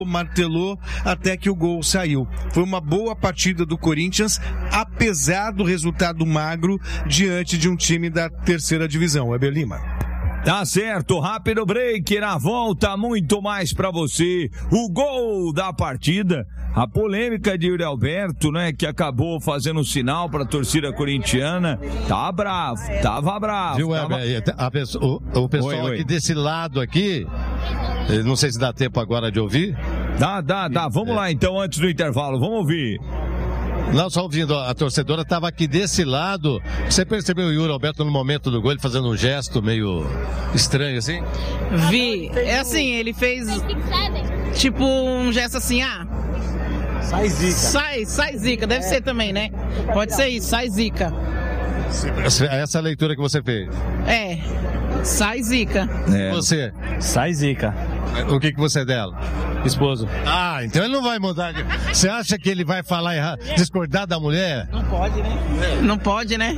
martelou até que o gol saiu. Foi uma boa partida do Corinthians, apesar do resultado magro diante de um time da terceira divisão. Weber Lima. Tá certo, rápido break, na volta muito mais pra você, o gol da partida, a polêmica de Yuri Alberto, né, que acabou fazendo um sinal pra torcida corintiana, tava bravo. Viu, o pessoal aqui desse lado aqui, não sei se dá tempo agora de ouvir. Dá, vamos lá então, antes do intervalo, vamos ouvir. Não, só ouvindo, a torcedora estava aqui desse lado. Você percebeu o Yuri Alberto no momento do gol, ele fazendo um gesto meio estranho assim? Vi, é assim, ele fez tipo um gesto assim, sai zica. Sai zica, deve ser também, né? Pode ser isso, sai zica. Essa é a leitura que você fez. Sai zica. Você? Sai zica. O que você é dela? Esposo. Então ele não vai mudar. Você acha que ele vai falar errado, discordar da mulher? Não pode, né? Não pode, né?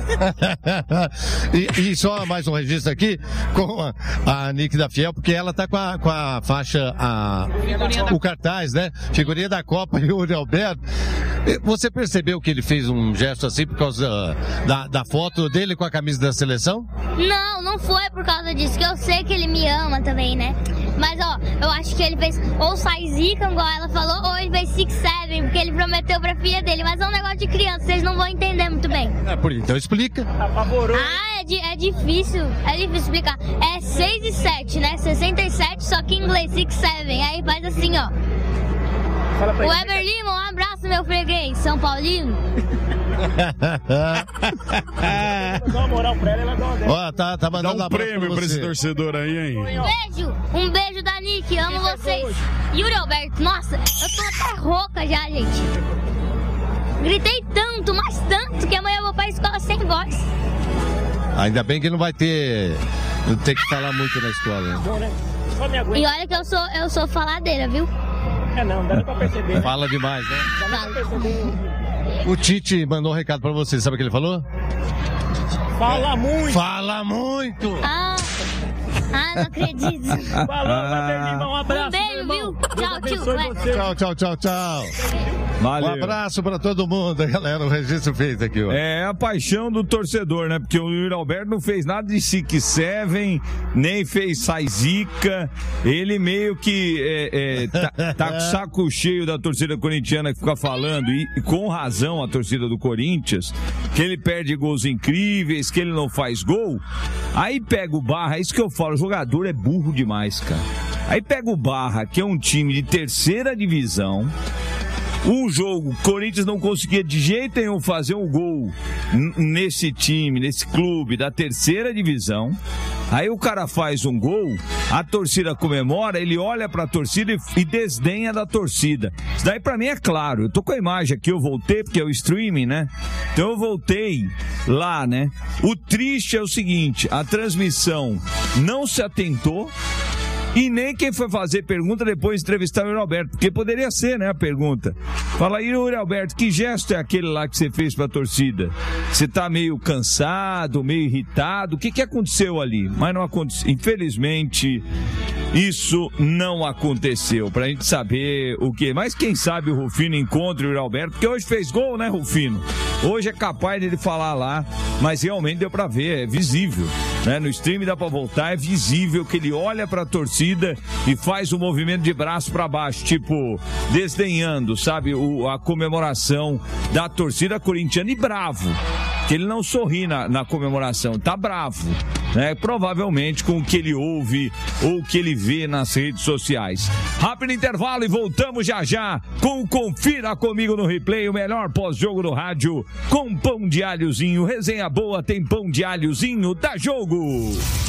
e só mais um registro aqui com a Nick da Fiel, porque ela tá com a faixa, o cartaz, né? Figurinha da Copa e o Yuri Alberto. Você percebeu que ele fez um gesto assim por causa da foto dele com a camisa da seleção? Não foi por causa disso, que eu sei que ele me ama também, né? Mas, eu acho que ele fez ou sai zica, igual ela falou, ou ele fez 6-7, porque ele prometeu pra filha dele. Mas é um negócio de criança, vocês não vão entender muito bem. Então explica. Apavorou. É difícil explicar. É 6 e 7, né? 67, só que em inglês, 6-7. Aí faz assim, ó. O Weber Lima, um abraço, meu freguês, São Paulino. Dá uma moral pra ela dá uma dessa. Tá mandando um prêmio pra esse torcedor aí, hein? Um beijo da Nick, amo vocês. Yuri Alberto, nossa, eu tô até rouca já, gente. Gritei tanto, mas tanto, que amanhã eu vou pra escola sem voz. Ainda bem que não vai ter que falar muito na escola, né? Bom, né? Só me aguenta. E olha que eu sou faladeira, viu? Não dá pra perceber. Fala demais, né? Dá pra perceber. O Tite mandou um recado pra você, sabe o que ele falou? Fala muito! Fala muito! Não acredito. Falou, Weber Lima, um abraço. Um beijo, viu? Tchau. Valeu. Um abraço pra todo mundo, galera. O registro feito aqui, ó. É a paixão do torcedor, né? Porque o Yuri Alberto não fez nada de 6-7, nem fez sai-zica. Ele meio que tá com o saco cheio da torcida corintiana que fica falando, e com razão a torcida do Corinthians, que ele perde gols incríveis, que ele não faz gol. Aí pega o Barra, é isso que eu falo, o jogador é burro demais, cara. Aí pega o Barra, que é um time de terceira divisão. Um jogo, o Corinthians não conseguia de jeito nenhum fazer um gol nesse time, nesse clube da terceira divisão. Aí o cara faz um gol, a torcida comemora, ele olha pra torcida e desdenha da torcida. Isso daí pra mim é claro. Eu tô com a imagem aqui, eu voltei, porque é o streaming, né? Então eu voltei lá, né? O triste é o seguinte, a transmissão não se atentou. E nem quem foi fazer pergunta depois entrevistar o Yuri Alberto, porque poderia ser, né, a pergunta. Fala aí, Yuri Alberto, que gesto é aquele lá que você fez pra torcida? Você tá meio cansado, meio irritado? O que aconteceu ali? Mas não aconteceu. Infelizmente, isso não aconteceu. Pra gente saber o quê. Mas quem sabe o Rufino encontra o Yuri Alberto, porque hoje fez gol, né, Rufino? Hoje é capaz dele falar lá, mas realmente deu pra ver, é visível, né? No stream dá pra voltar, é visível que ele olha pra torcida e faz um movimento de braço pra baixo, tipo, desdenhando, sabe, a comemoração da torcida corintiana, e bravo, que ele não sorri na comemoração, tá bravo, né, provavelmente com o que ele ouve ou o que ele vê nas redes sociais. Rápido intervalo e voltamos já com o Confira Comigo no Replay, o melhor pós-jogo do rádio, com pão de alhozinho. Resenha boa tem pão de alhozinho, dá jogo!